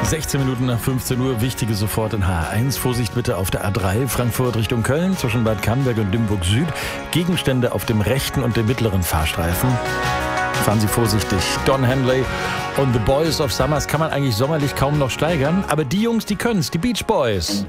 16 Minuten nach 15 Uhr, wichtige sofort in H1. Vorsicht bitte auf der A3 Frankfurt Richtung Köln zwischen Bad Camberg und Limburg Süd. Gegenstände auf dem rechten und dem mittleren Fahrstreifen. Fahren Sie vorsichtig. Don Henley und The Boys of Summers kann man eigentlich sommerlich kaum noch steigern. Aber die Jungs, die können's, die Beach Boys.